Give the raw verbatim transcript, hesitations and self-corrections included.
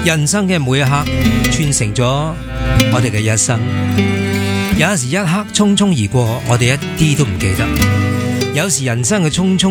人生嘅每一刻串成咗我哋嘅一生。有時一刻匆匆而過，我哋一啲都唔記得。有時人生嘅匆匆